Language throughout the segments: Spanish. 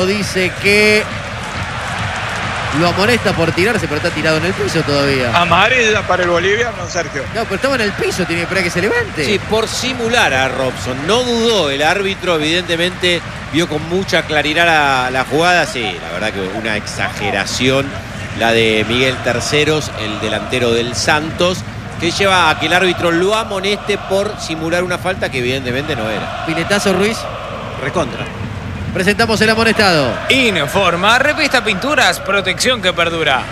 Dice que lo amonesta por tirarse, pero está tirado en el piso todavía. Amarilla para el boliviano, Sergio. No, pero estaba en el piso, tiene que esperar que se levante. Sí, por simular a Robson. No dudó el árbitro, evidentemente vio con mucha claridad la jugada. Sí, la verdad que una exageración la de Miguel Terceros, el delantero del Santos, que lleva a que el árbitro lo amoneste por simular una falta que evidentemente no era. Piletazo, Ruiz. Recontra. Presentamos el amonestado. Informa, Revista Pinturas, protección que perdura.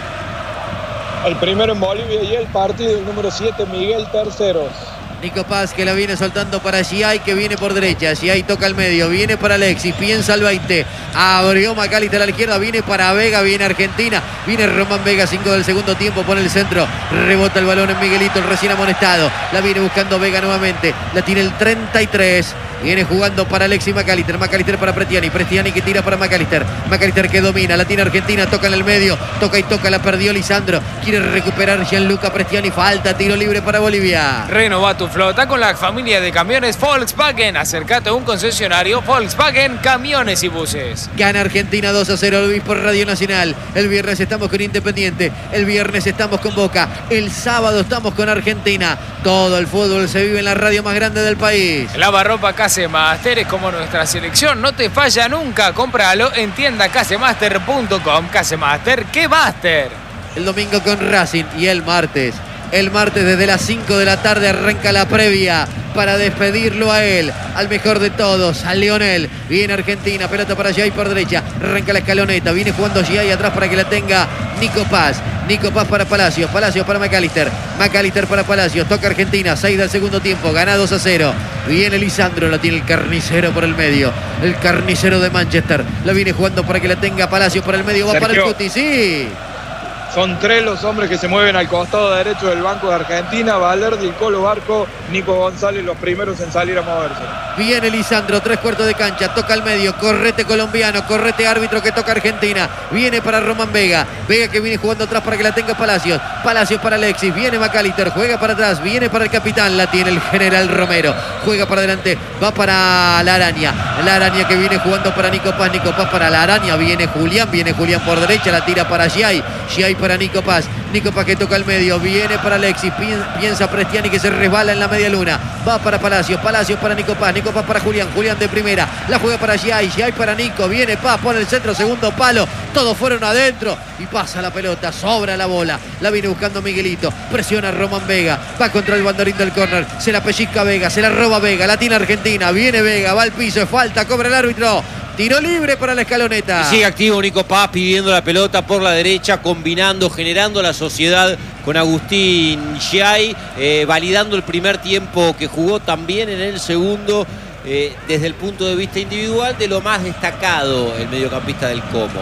El primero en Bolivia y el partido, el número 7, Miguel Terceros. Nico Paz que la viene soltando para Giai, que viene por derecha. Giai toca al medio, viene para Alexis, piensa al 20. Abrió McAllister a la izquierda, viene para Vega, viene Argentina. Viene Román Vega, 5 del segundo tiempo, pone el centro. Rebota el balón en Miguelito, el recién amonestado. La viene buscando Vega nuevamente. La tiene el 33. Viene jugando para Alexis McAllister. McAllister para Prestiani. Prestiani que tira para McAllister. McAllister que domina. La tiene Argentina. Toca en el medio. Toca y toca. La perdió Lisandro. Quiere recuperar Gianluca Prestiani. Falta. Tiro libre para Bolivia. Renova tu flota con la familia de camiones Volkswagen. Acércate a un concesionario Volkswagen Camiones y Buses. Gana Argentina 2-0. Lo vi por Radio Nacional. El viernes estamos con Independiente. El viernes estamos con Boca. El sábado estamos con Argentina. Todo el fútbol se vive en la radio más grande del país. Lavarropa Casemaster es como nuestra selección, no te falla nunca. Cómpralo en tiendacasemaster.com. Casemaster, ¡qué máster! El domingo con Racing y el martes. El martes desde las 5 de la tarde arranca la previa para despedirlo a él, al mejor de todos, a Lionel. Viene Argentina, pelota para Giai por derecha, arranca la escaloneta, viene jugando Giai atrás para que la tenga Nico Paz. Nico Paz para Palacios, Palacios para McAllister, McAllister para Palacios, toca Argentina, 6 del segundo tiempo, gana 2-0. Viene Lisandro, la tiene el carnicero por el medio, el carnicero de Manchester, la viene jugando para que la tenga Palacios por el medio, va para el Cuti, sí. Son 3 los hombres que se mueven al costado derecho del banco de Argentina. Valerdi, el Colo Barco, Nico González, los primeros en salir a moverse. Viene Lisandro, 3/4 de cancha, toca al medio, correte colombiano, correte árbitro que toca Argentina. Viene para Román Vega, Vega que viene jugando atrás para que la tenga Palacios. Palacios para Alexis, viene McAllister, juega para atrás, viene para el capitán, la tiene el general Romero. Juega para adelante, va para la araña que viene jugando para Nico Paz para la araña, viene Julián por derecha, la tira para Giai para Nico Paz que toca al medio, viene para Alexis, piensa Prestiani que se resbala en la media luna, va para Palacios para Nico Paz para Julián de primera, la juega para Giai para Nico, viene Paz, pone el centro, segundo palo, todos fueron adentro y pasa la pelota, sobra la bola, la viene buscando Miguelito, presiona Román Vega, va contra el banderín del córner, se la pellizca Vega, se la roba Vega, la tiene Argentina, viene Vega, va al piso, es falta, cobra el árbitro. Tiro libre para la escaloneta. Y sigue activo Nico Paz pidiendo la pelota por la derecha, combinando, generando la sociedad con Agustín Giai, validando el primer tiempo que jugó, también en el segundo, desde el punto de vista individual, de lo más destacado el mediocampista del Como.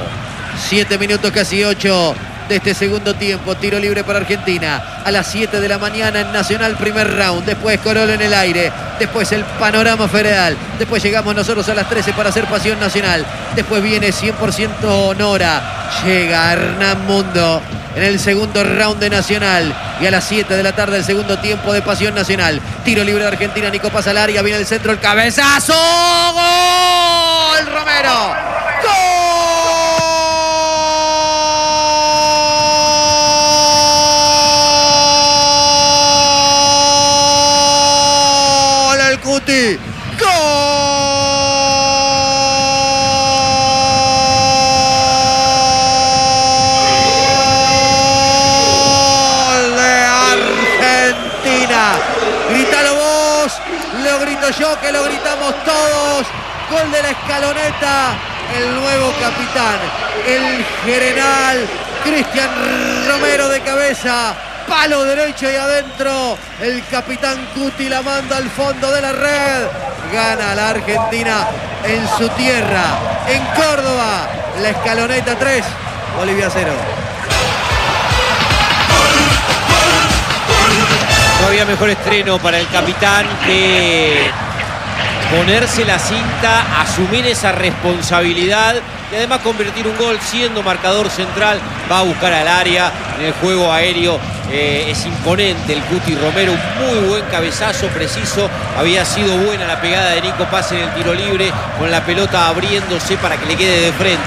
7 minutos, casi 8 de este segundo tiempo. Tiro libre para Argentina. A las 7 de la mañana en Nacional, primer round. Después Corol en el aire. Después el panorama federal. Después llegamos nosotros a las 13 para hacer Pasión Nacional. Después viene 100% Nora. Llega Hernán Mundo en el segundo round de Nacional. Y a las 7 de la tarde el segundo tiempo de Pasión Nacional. Tiro libre de Argentina. Nico pasa al área. Viene el centro, el cabezazo. ¡Gol! Romero. ¡Gol! Cuti. ¡Gol! De Argentina. Grítalo vos, lo grito yo, que lo gritamos todos. Gol de la escaloneta. El nuevo capitán, el general Cristian Romero de cabeza. Palo derecho y adentro. El capitán Cuti la manda al fondo de la red. Gana la Argentina en su tierra, en Córdoba. La escaloneta 3, Bolivia 0. No había mejor estreno para el capitán que ponerse la cinta, asumir esa responsabilidad y además convertir un gol siendo marcador central. Va a buscar al área en el juego aéreo. Es imponente el Cuti Romero, un muy buen cabezazo preciso. Había sido buena la pegada de Nico Paz en el tiro libre, con la pelota abriéndose para que le quede de frente.